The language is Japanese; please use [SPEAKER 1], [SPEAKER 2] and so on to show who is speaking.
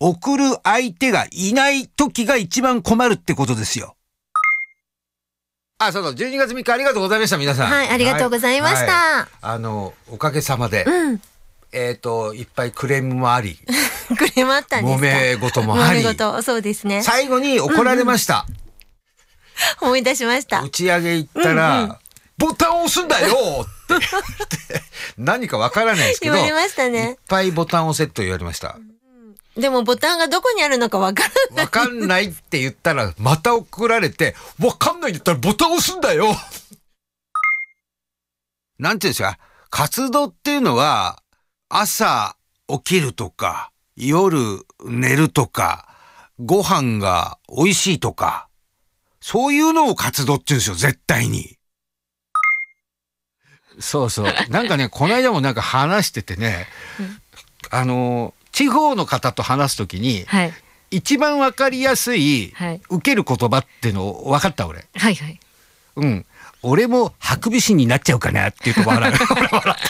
[SPEAKER 1] 送る相手がいない時が一番困るってことですよ。そうそう、12月3日ありがとうございました、皆さん。
[SPEAKER 2] はい、ありがとうございました。
[SPEAKER 1] おかげさまで、いっぱいクレームもあり、
[SPEAKER 2] クレームあったんですか？
[SPEAKER 1] 揉め事もあり、
[SPEAKER 2] そうですね。
[SPEAKER 1] 最後に怒られました。
[SPEAKER 2] 思い出しました。
[SPEAKER 1] 打ち上げ行ったら、ボタンを押すんだよって言って何かわからないですけど、
[SPEAKER 2] 言われましたね。
[SPEAKER 1] いっぱいボタンを押せと言われました。
[SPEAKER 2] でもボタンがどこにあるのかわから
[SPEAKER 1] ないって言ったらまた怒られて、わかんないんだったらボタン押すんだよなんていうんですか、活動っていうのは朝起きるとか夜寝るとかご飯が美味しいとか、そういうのを活動って言うんですよ、絶対に。そうそう。なんかね、この間もなんか話しててね、地方の方と話すときに、はい、一番わかりやすい、受ける言葉っていうのを分かった俺。はいはい。俺もハクビシンになっちゃうかなって言うと笑う。